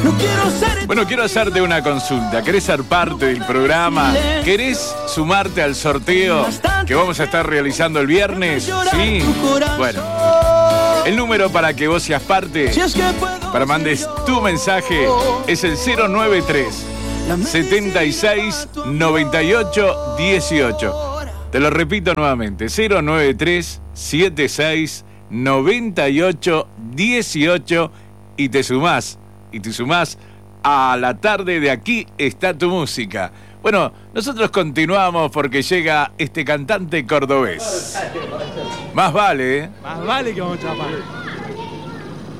Bueno, quiero hacerte una consulta. ¿Querés ser parte del programa? ¿Querés sumarte al sorteo que vamos a estar realizando el viernes? Sí. Bueno, el número para que vos seas parte, para mandes tu mensaje, es el 093 76 98 18. Te lo repito nuevamente, 093 76 98 18 y te sumás a la tarde de Aquí Está Tu Música. Bueno, nosotros continuamos porque llega este cantante cordobés. Más vale, ¿eh? Más vale que vamos a chapar.